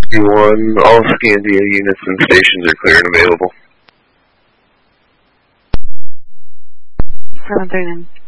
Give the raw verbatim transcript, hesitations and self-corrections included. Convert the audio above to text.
one, all Scandia units and stations are clear and available. seven thirty-nine.